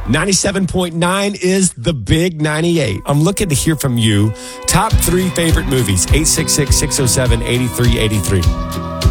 97.9 is the Big 98. I'm looking to hear from you. Top 3 favorite movies, 866-607-8383.